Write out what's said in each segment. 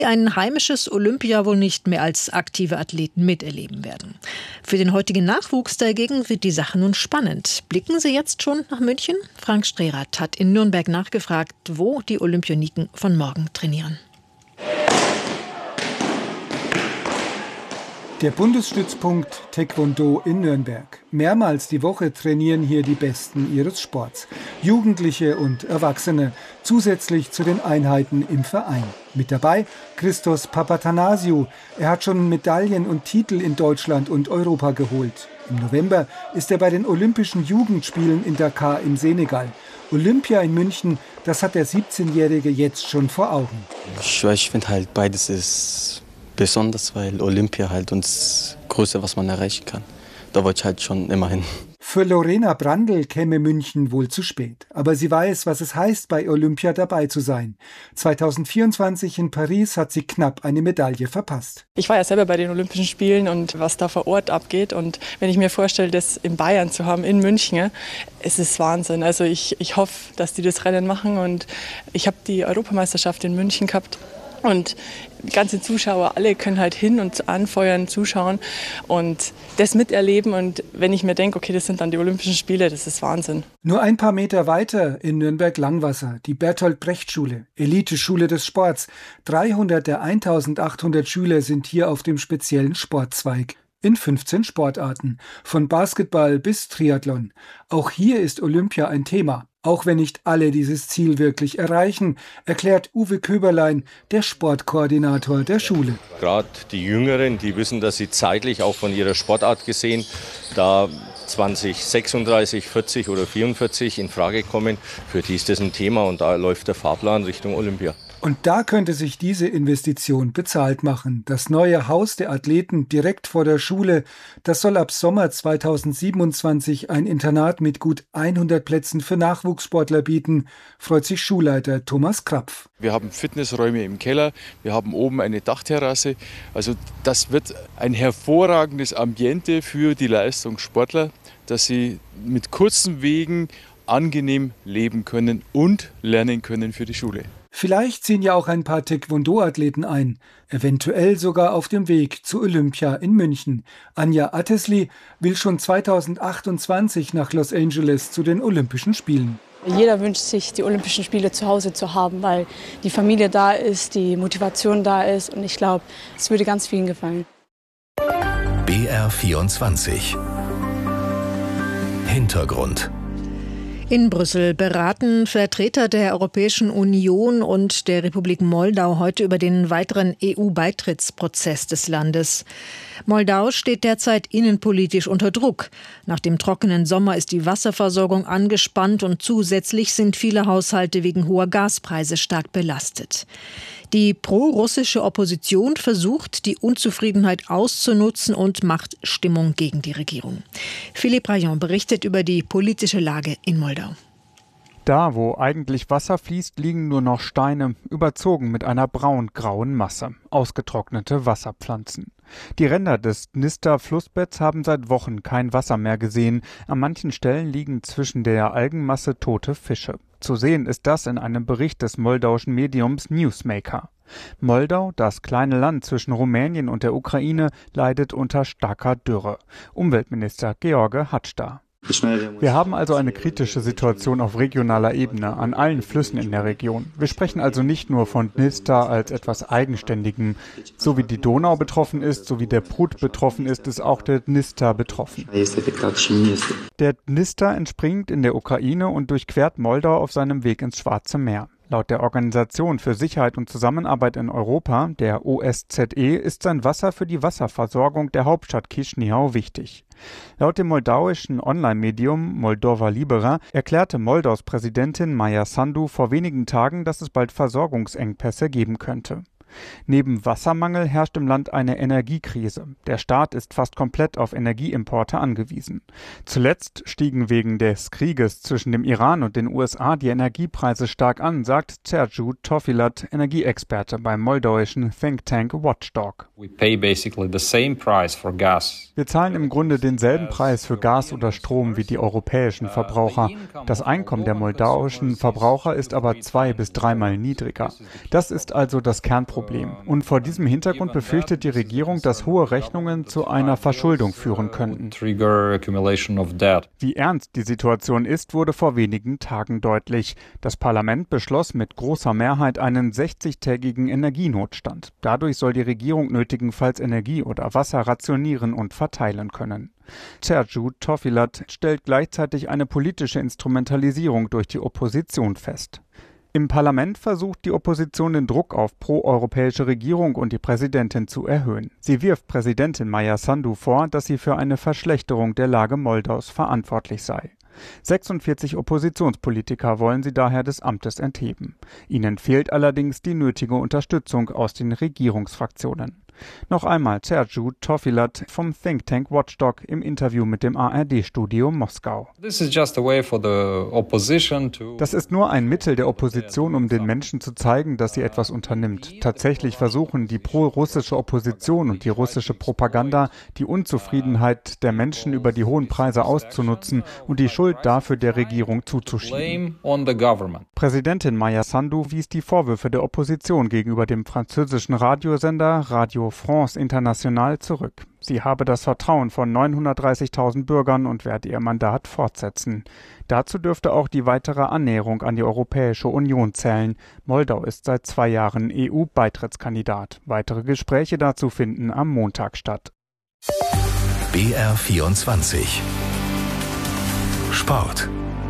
ein heimisches Olympia wohl nicht mehr als aktive Athleten miterleben werden. Für den heutigen Nachwuchs dagegen wird die Sache nun spannend. Blicken Sie jetzt schon nach München? Frank Strehrath hat in Nürnberg nachgefragt, wo die Olympioniken von morgen trainieren. Der Bundesstützpunkt Taekwondo in Nürnberg. Mehrmals die Woche trainieren hier die Besten ihres Sports. Jugendliche und Erwachsene, zusätzlich zu den Einheiten im Verein. Mit dabei Christos Papatanasiou. Er hat schon Medaillen und Titel in Deutschland und Europa geholt. Im November ist er bei den Olympischen Jugendspielen in Dakar im Senegal. Olympia in München, das hat der 17-Jährige jetzt schon vor Augen. Ich finde halt, beides ist besonders, weil Olympia halt uns Größte, was man erreichen kann. Da wollte ich halt schon immer hin. Für Lorena Brandl käme München wohl zu spät. Aber sie weiß, was es heißt, bei Olympia dabei zu sein. 2024 in Paris hat sie knapp eine Medaille verpasst. Ich war ja selber bei den Olympischen Spielen und was da vor Ort abgeht. Und wenn ich mir vorstelle, das in Bayern zu haben, in München, es ist Wahnsinn. Also ich hoffe, dass die das Rennen machen. Und ich habe die Europameisterschaft in München gehabt. Und die ganzen Zuschauer, alle können halt hin und anfeuern, zuschauen und das miterleben. Und wenn ich mir denke, okay, das sind dann die Olympischen Spiele, das ist Wahnsinn. Nur ein paar Meter weiter in Nürnberg-Langwasser, die Bertolt-Brecht-Schule, Eliteschule des Sports. 300 der 1800 Schüler sind hier auf dem speziellen Sportzweig. In 15 Sportarten, von Basketball bis Triathlon. Auch hier ist Olympia ein Thema. Auch wenn nicht alle dieses Ziel wirklich erreichen, erklärt Uwe Köberlein, der Sportkoordinator der Schule. Gerade die Jüngeren, die wissen, dass sie zeitlich auch von ihrer Sportart gesehen, da 2036, 40 oder 44 in Frage kommen, für die ist das ein Thema und da läuft der Fahrplan Richtung Olympia. Und da könnte sich diese Investition bezahlt machen. Das neue Haus der Athleten direkt vor der Schule, das soll ab Sommer 2027 ein Internat mit gut 100 Plätzen für Nachwuchssportler bieten, freut sich Schulleiter Thomas Krapf. Wir haben Fitnessräume im Keller, wir haben oben eine Dachterrasse. Also das wird ein hervorragendes Ambiente für die Leistungssportler, dass sie mit kurzen Wegen angenehm leben können und lernen können für die Schule. Vielleicht ziehen ja auch ein paar Taekwondo-Athleten ein, eventuell sogar auf dem Weg zu Olympia in München. Anja Attesli will schon 2028 nach Los Angeles zu den Olympischen Spielen. Jeder wünscht sich, die Olympischen Spiele zu Hause zu haben, weil die Familie da ist, die Motivation da ist und ich glaube, es würde ganz vielen gefallen. BR24 Hintergrund. In Brüssel beraten Vertreter der Europäischen Union und der Republik Moldau heute über den weiteren EU-Beitrittsprozess des Landes. Moldau steht derzeit innenpolitisch unter Druck. Nach dem trockenen Sommer ist die Wasserversorgung angespannt und zusätzlich sind viele Haushalte wegen hoher Gaspreise stark belastet. Die pro-russische Opposition versucht, die Unzufriedenheit auszunutzen und macht Stimmung gegen die Regierung. Philippe Rayon berichtet über die politische Lage in Moldau. Da, wo eigentlich Wasser fließt, liegen nur noch Steine, überzogen mit einer braun-grauen Masse, ausgetrocknete Wasserpflanzen. Die Ränder des Dnister-Flussbetts haben seit Wochen kein Wasser mehr gesehen. An manchen Stellen liegen zwischen der Algenmasse tote Fische. Zu sehen ist das in einem Bericht des moldauischen Mediums Newsmaker. Moldau, das kleine Land zwischen Rumänien und der Ukraine, leidet unter starker Dürre. Umweltminister George Hatstar. Wir haben also eine kritische Situation auf regionaler Ebene an allen Flüssen in der Region. Wir sprechen also nicht nur von Dnister als etwas Eigenständigem. So wie die Donau betroffen ist, so wie der Prut betroffen ist, ist auch der Dnister betroffen. Der Dnister entspringt in der Ukraine und durchquert Moldau auf seinem Weg ins Schwarze Meer. Laut der Organisation für Sicherheit und Zusammenarbeit in Europa, der OSZE, ist sein Wasser für die Wasserversorgung der Hauptstadt Chișinău wichtig. Laut dem moldauischen Online-Medium Moldova Libera erklärte Moldaus Präsidentin Maia Sandu vor wenigen Tagen, dass es bald Versorgungsengpässe geben könnte. Neben Wassermangel herrscht im Land eine Energiekrise. Der Staat ist fast komplett auf Energieimporte angewiesen. Zuletzt stiegen wegen des Krieges zwischen dem Iran und den USA die Energiepreise stark an, sagt Sergiu Tofilat, Energieexperte beim moldauischen Think Tank Watchdog. Wir zahlen im Grunde denselben Preis für Gas oder Strom wie die europäischen Verbraucher. Das Einkommen der moldauischen Verbraucher ist aber 2- bis 3-mal niedriger. Das ist also das Kernproblem Problem. Und vor diesem Hintergrund befürchtet die Regierung, dass hohe Rechnungen zu einer Verschuldung führen könnten. Wie ernst die Situation ist, wurde vor wenigen Tagen deutlich. Das Parlament beschloss mit großer Mehrheit einen 60-tägigen Energienotstand. Dadurch soll die Regierung nötigenfalls Energie oder Wasser rationieren und verteilen können. Sergiu Tofilat stellt gleichzeitig eine politische Instrumentalisierung durch die Opposition fest. Im Parlament versucht die Opposition den Druck auf pro-europäische Regierung und die Präsidentin zu erhöhen. Sie wirft Präsidentin Maia Sandu vor, dass sie für eine Verschlechterung der Lage Moldaus verantwortlich sei. 46 Oppositionspolitiker wollen sie daher des Amtes entheben. Ihnen fehlt allerdings die nötige Unterstützung aus den Regierungsfraktionen. Noch einmal Sergiu Tofilat vom Think Tank Watchdog im Interview mit dem ARD-Studio Moskau. Das ist nur ein Mittel der Opposition, um den Menschen zu zeigen, dass sie etwas unternimmt. Tatsächlich versuchen die pro-russische Opposition und die russische Propaganda, die Unzufriedenheit der Menschen über die hohen Preise auszunutzen und die Schuld dafür der Regierung zuzuschieben. Präsidentin Maia Sandu wies die Vorwürfe der Opposition gegenüber dem französischen Radiosender Radio France International zurück. Sie habe das Vertrauen von 930.000 Bürgern und werde ihr Mandat fortsetzen. Dazu dürfte auch die weitere Annäherung an die Europäische Union zählen. Moldau ist seit 2 Jahren EU-Beitrittskandidat. Weitere Gespräche dazu finden am Montag statt. BR24 Sport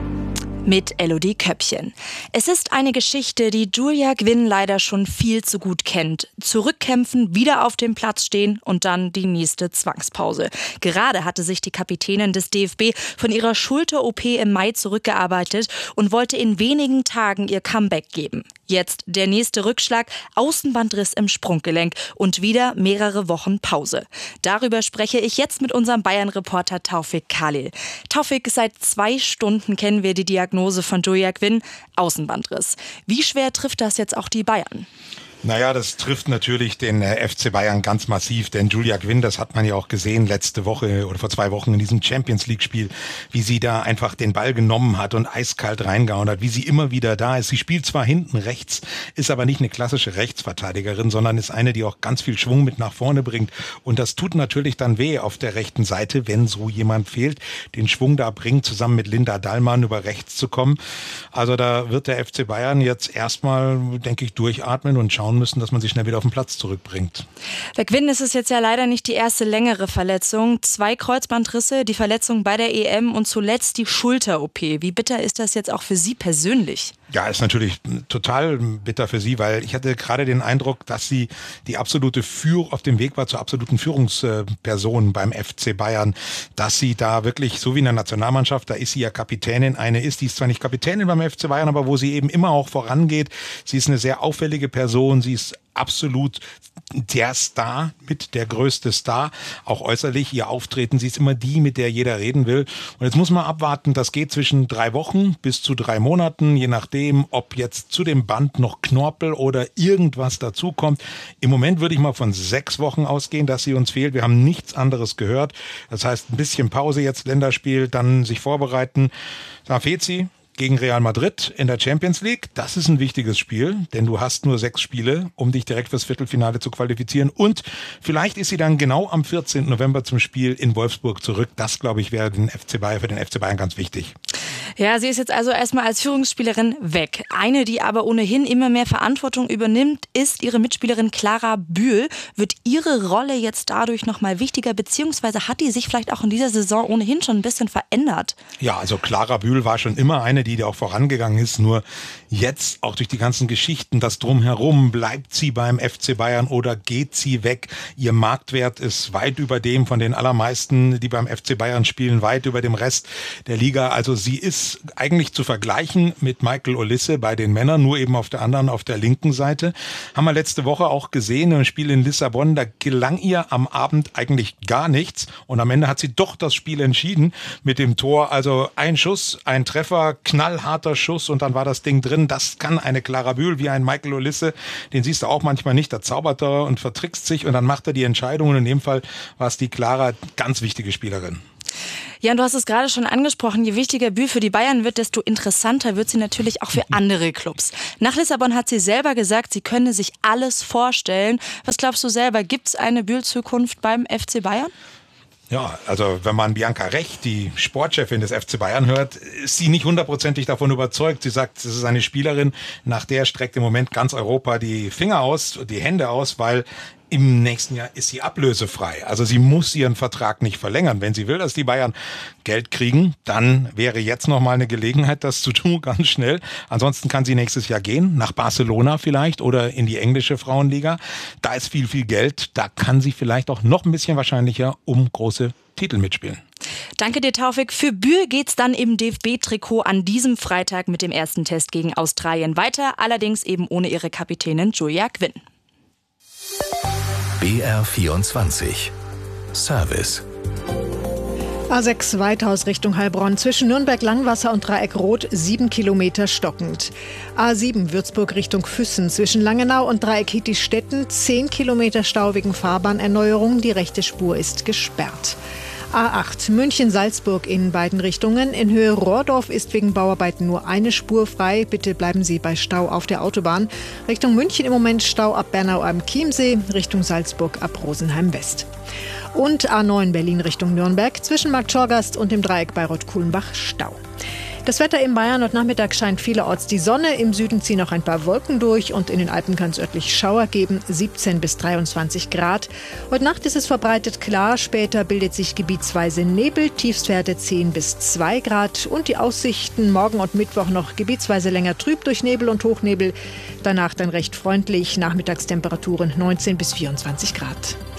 mit Elodie Köppchen. Es ist eine Geschichte, die Julia Gwynn leider schon viel zu gut kennt. Zurückkämpfen, wieder auf dem Platz stehen und dann die nächste Zwangspause. Gerade hatte sich die Kapitänin des DFB von ihrer Schulter-OP im Mai zurückgearbeitet und wollte in wenigen Tagen ihr Comeback geben. Jetzt der nächste Rückschlag, Außenbandriss im Sprunggelenk und wieder mehrere Wochen Pause. Darüber spreche ich jetzt mit unserem Bayern-Reporter Taufik Khalil. Taufik, seit 2 Stunden kennen wir die Diagnose von Julia Gwynn, Außenbandriss. Wie schwer trifft das jetzt auch die Bayern? Naja, das trifft natürlich den FC Bayern ganz massiv, denn Julia Gwynn, das hat man ja auch gesehen letzte Woche oder vor 2 Wochen in diesem Champions-League-Spiel, wie sie da einfach den Ball genommen hat und eiskalt reingehauen hat, wie sie immer wieder da ist. Sie spielt zwar hinten rechts, ist aber nicht eine klassische Rechtsverteidigerin, sondern ist eine, die auch ganz viel Schwung mit nach vorne bringt. Und das tut natürlich dann weh auf der rechten Seite, wenn so jemand fehlt, den Schwung da bringt, zusammen mit Linda Dallmann über rechts zu kommen. Also da wird der FC Bayern jetzt erstmal, denke ich, durchatmen und schauen müssen, dass man sich schnell wieder auf den Platz zurückbringt. Bei Gwynn ist es jetzt ja leider nicht die erste längere Verletzung. 2 Kreuzbandrisse, die Verletzung bei der EM und zuletzt die Schulter-OP. Wie bitter ist das jetzt auch für Sie persönlich? Ja, ist natürlich total bitter für sie, weil ich hatte gerade den Eindruck, dass sie die absolute auf dem Weg war zur absoluten Führungsperson beim FC Bayern, dass sie da wirklich, so wie in der Nationalmannschaft, da ist sie ja Kapitänin, die ist zwar nicht Kapitänin beim FC Bayern, aber wo sie eben immer auch vorangeht. Sie ist eine sehr auffällige Person, sie ist absolut der Star, mit der größte Star, auch äußerlich, ihr Auftreten, sie ist immer die, mit der jeder reden will. Und jetzt muss man abwarten, das geht zwischen 3 Wochen bis zu 3 Monaten, je nachdem, ob jetzt zu dem Band noch Knorpel oder irgendwas dazukommt. Im Moment würde ich mal von 6 Wochen ausgehen, dass sie uns fehlt. Wir haben nichts anderes gehört. Das heißt, ein bisschen Pause jetzt, Länderspiel, dann sich vorbereiten. Da fehlt sie gegen Real Madrid in der Champions League. Das ist ein wichtiges Spiel, denn du hast nur 6 Spiele, um dich direkt fürs Viertelfinale zu qualifizieren. Und vielleicht ist sie dann genau am 14. November zum Spiel in Wolfsburg zurück. Das, glaube ich, wäre für den FC Bayern ganz wichtig. Ja, sie ist jetzt also erstmal als Führungsspielerin weg. Eine, die aber ohnehin immer mehr Verantwortung übernimmt, ist ihre Mitspielerin Clara Bühl. Wird ihre Rolle jetzt dadurch nochmal wichtiger, beziehungsweise hat die sich vielleicht auch in dieser Saison ohnehin schon ein bisschen verändert? Ja, also Clara Bühl war schon immer eine, die auch vorangegangen ist. Nur jetzt, auch durch die ganzen Geschichten, das Drumherum, bleibt sie beim FC Bayern oder geht sie weg? Ihr Marktwert ist weit über dem von den allermeisten, die beim FC Bayern spielen, weit über dem Rest der Liga. Also sie ist eigentlich zu vergleichen mit Michael Olise bei den Männern, nur eben auf der linken Seite. Haben wir letzte Woche auch gesehen im Spiel in Lissabon, da gelang ihr am Abend eigentlich gar nichts und am Ende hat sie doch das Spiel entschieden mit dem Tor. Also ein Schuss, ein Treffer, knallharter Schuss und dann war das Ding drin. Das kann eine Clara Bühl wie ein Michael Olise, den siehst du auch manchmal nicht, da zaubert er und vertrickst sich und dann macht er die Entscheidung und in dem Fall war es die Clara, ganz wichtige Spielerin. Ja, und du hast es gerade schon angesprochen, je wichtiger Bühl für die Bayern wird, desto interessanter wird sie natürlich auch für andere Clubs. Nach Lissabon hat sie selber gesagt, sie könne sich alles vorstellen. Was glaubst du selber, gibt es eine Bühl-Zukunft beim FC Bayern? Ja, also wenn man Bianca Recht, die Sportchefin des FC Bayern, hört, ist sie nicht hundertprozentig davon überzeugt. Sie sagt, es ist eine Spielerin, nach der streckt im Moment ganz Europa die Finger aus, die Hände aus, weil im nächsten Jahr ist sie ablösefrei. Also sie muss ihren Vertrag nicht verlängern. Wenn sie will, dass die Bayern Geld kriegen, dann wäre jetzt noch mal eine Gelegenheit, das zu tun, ganz schnell. Ansonsten kann sie nächstes Jahr gehen, nach Barcelona vielleicht oder in die englische Frauenliga. Da ist viel, viel Geld. Da kann sie vielleicht auch noch ein bisschen wahrscheinlicher um große Titel mitspielen. Danke dir, Taufik. Für Bühl geht's dann im DFB-Trikot an diesem Freitag mit dem ersten Test gegen Australien weiter. Allerdings eben ohne ihre Kapitänin Julia Gwynn. BR24 Service. A6 Weithaus Richtung Heilbronn zwischen Nürnberg-Langwasser und Dreieck-Rot 7 Kilometer stockend. A7 Würzburg Richtung Füssen zwischen Langenau und Dreieck-Hittistetten 10 Kilometer Stau wegen Fahrbahnerneuerung. Die rechte Spur ist gesperrt. A8 München-Salzburg in beiden Richtungen. In Höhe Rohrdorf ist wegen Bauarbeiten nur eine Spur frei. Bitte bleiben Sie bei Stau auf der Autobahn. Richtung München im Moment Stau ab Bernau am Chiemsee, Richtung Salzburg ab Rosenheim West. Und A9 Berlin Richtung Nürnberg zwischen Marktschorgast und dem Dreieck Bayreuth-Kuhlenbach Stau. Das Wetter in Bayern heute Nachmittag scheint vielerorts die Sonne. Im Süden ziehen auch ein paar Wolken durch und in den Alpen kann es örtlich Schauer geben, 17 bis 23 Grad. Heute Nacht ist es verbreitet klar, später bildet sich gebietsweise Nebel, Tiefstwerte 10 bis 2 Grad und die Aussichten morgen und Mittwoch noch gebietsweise länger trüb durch Nebel und Hochnebel. Danach dann recht freundlich, Nachmittagstemperaturen 19 bis 24 Grad.